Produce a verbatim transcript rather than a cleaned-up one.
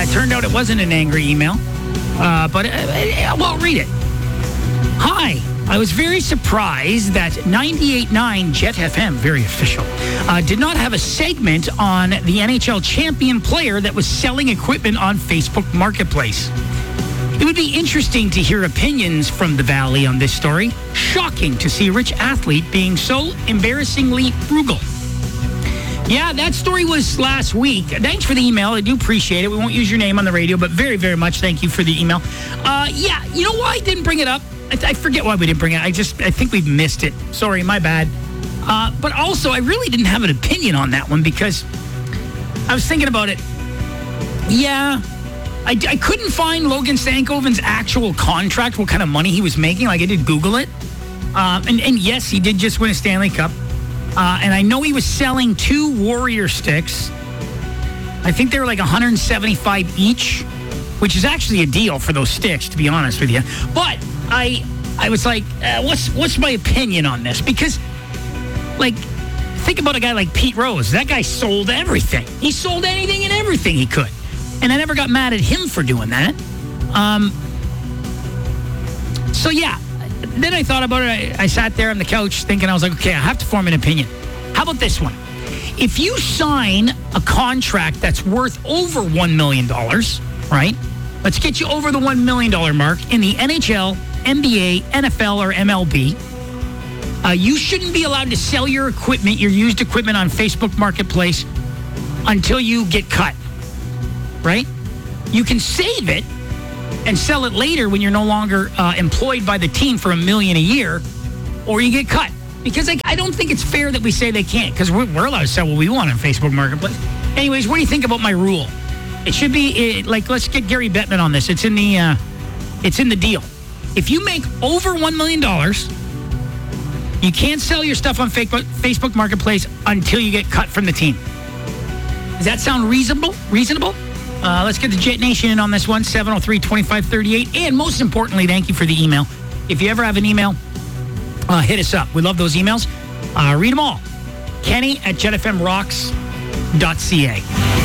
it turned out it wasn't an angry email. Uh, but, uh, uh, well, read it. Hi. I was very surprised that ninety-eight point nine Jet F M, very official, uh, did not have a segment on the N H L champion player that was selling equipment on Facebook Marketplace. It would be interesting to hear opinions from the Valley on this story. Shocking to see a rich athlete being so embarrassingly frugal. Yeah, that story was last week. Thanks for the email. I do appreciate it. We won't use your name on the radio, but very, very much thank you for the email. Uh, yeah, you know why I didn't bring it up? I, I forget why we didn't bring it. I just, I think we missed it. Sorry, my bad. Uh, but also, I really didn't have an opinion on that one because I was thinking about it. Yeah, I, I couldn't find Logan Stankoven's actual contract, what kind of money he was making. Like, I did Google it. Uh, and, and yes, he did just win a Stanley Cup. Uh, and I know he was selling two Warrior sticks. I think they were like one hundred seventy-five each, which is actually a deal for those sticks, to be honest with you. But I I was like, uh, what's what's my opinion on this? Because, like, think about a guy like Pete Rose. That guy sold everything. He sold anything and everything he could. And I never got mad at him for doing that. Um. So, yeah. Then I thought about it. I, I sat there on the couch thinking, I was like, okay, I have to form an opinion. How about this one? If you sign a contract that's worth over one million dollars, right? Let's get you over the one million dollars mark in the N H L, N B A, N F L, or M L B. Uh, you shouldn't be allowed to sell your equipment, your used equipment on Facebook Marketplace until you get cut, right? You can save it and sell it later when you're no longer uh, employed by the team for a million a year, or you get cut. Because I, I don't think it's fair that we say they can't, because we're, we're allowed to sell what we want on Facebook Marketplace. Anyways, what do you think about my rule? It should be, it, like, let's get Gary Bettman on this. It's in the, uh, it's in the deal. If you make over one million dollars, you can't sell your stuff on Facebook, Facebook Marketplace until you get cut from the team. Does that sound reasonable? Reasonable? Uh, let's get the Jet Nation in on this one, seven oh three, two five three eight. And most importantly, thank you for the email. If you ever have an email, uh, hit us up. We love those emails. Uh, read them all. Kenny at jet f m rocks dot c a.